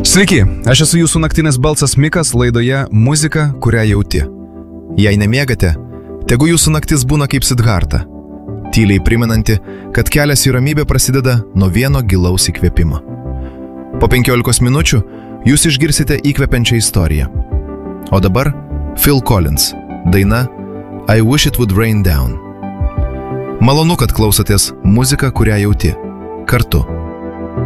Sveiki, aš esu jūsų naktinis balsas Mikas laidoje Muzika, kurią jauti. Jei nemiegate, tegu jūsų naktis būna kaip Sidharta, tyliai primenanti, kad kelias į ramybę prasideda nuo vieno gilaus įkvėpimo. Po 15 minučių jūs išgirsite įkvepiančią istoriją. O dabar Phil Collins, daina I Wish It Would Rain Down. Malonu, kad klausotės Muzika, kurią jauti. Kartu.